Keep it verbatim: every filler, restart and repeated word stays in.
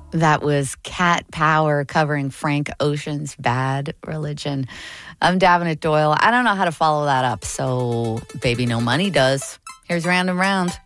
That was Cat Power covering Frank Ocean's Bad Religion. I'm Davenant Doyle. I don't know how to follow that up, so Baby No Money does. Here's Round and Round.